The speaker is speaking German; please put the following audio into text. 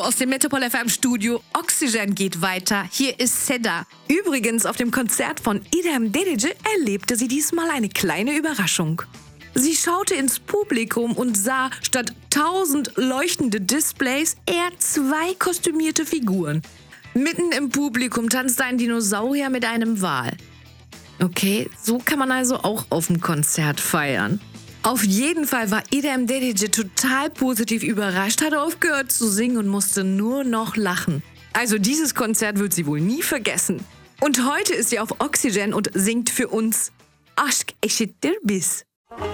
aus dem Metropol FM Studio. Oxygen geht weiter. Hier ist Seda. Übrigens, auf dem Konzert von İrem Derici erlebte sie diesmal eine kleine Überraschung. Sie schaute ins Publikum und sah statt 1000 leuchtende Displays eher 2 kostümierte Figuren. Mitten im Publikum tanzte ein Dinosaurier mit einem Wal. Okay, so kann man also auch auf dem Konzert feiern. Auf jeden Fall war İrem Derici total positiv überrascht, hat aufgehört zu singen und musste nur noch lachen. Also dieses Konzert wird sie wohl nie vergessen. Und heute ist sie auf Oxygen und singt für uns Aşk eşittir biz.